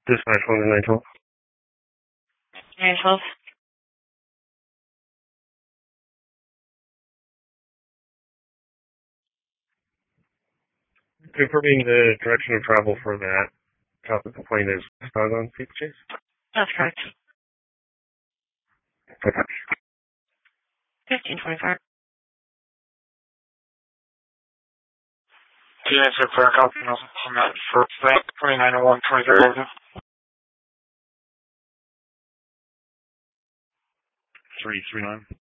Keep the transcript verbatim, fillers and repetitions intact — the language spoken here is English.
Dispatch one nine twelve. nine twelve. Confirming the direction of travel for that top of the plane is westbound on Steeplechase? That's correct. Okay. fifteen twenty-five. T N for clear copy on that first thing, twenty-nine oh one, twenty-three. three three nine.